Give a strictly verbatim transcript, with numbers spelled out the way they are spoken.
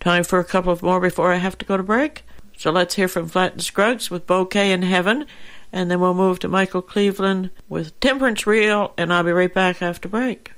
Time for a couple of more before I have to go to break. So let's hear from Flatt and Scruggs with Bouquet in Heaven, and then we'll move to Michael Cleveland with Temperance Reel, and I'll be right back after break.